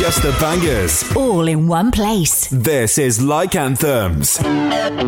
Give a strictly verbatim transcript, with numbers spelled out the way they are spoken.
just the bangers. All in one place. This is Like Anthems.